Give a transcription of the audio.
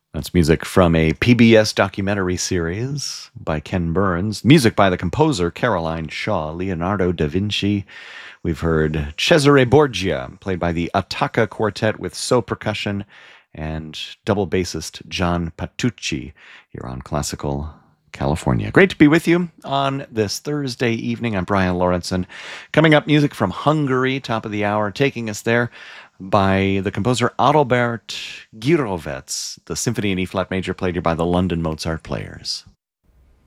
That's music from a PBS documentary series by Ken Burns. Music by the composer Caroline Shaw, Leonardo da Vinci. We've heard Cesare Borgia, played by the Attacca Quartet with So percussion, and double bassist John Patucci here on Classical California. Great to be with you on this Thursday evening. I'm Brian Lawrenson. Coming up, music from Hungary, top of the hour, taking us there by the composer Adalbert Girovec, the Symphony in E-flat major played here by the London Mozart Players.